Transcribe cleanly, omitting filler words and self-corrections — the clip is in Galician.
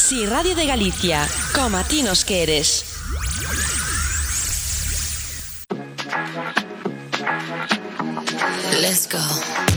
Si Radio de Galicia, como a ti nos queres. Let's go.